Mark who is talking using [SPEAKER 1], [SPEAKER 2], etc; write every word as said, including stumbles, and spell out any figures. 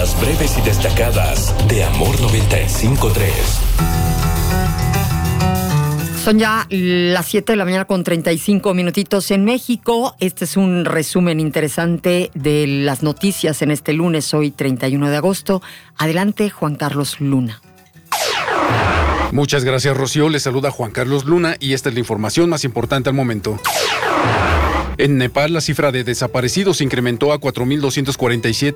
[SPEAKER 1] Las breves y destacadas de Amor noventa y cinco punto tres.
[SPEAKER 2] Son ya las siete de la mañana con treinta y cinco minutitos en México. Este es un resumen interesante de las noticias en este lunes, hoy treinta y uno de agosto. Adelante, Juan Carlos Luna.
[SPEAKER 3] Muchas gracias, Rocío. Les saluda Juan Carlos Luna y esta es la información más importante al momento. En Nepal, la cifra de desaparecidos incrementó a cuatro mil doscientos cuarenta y siete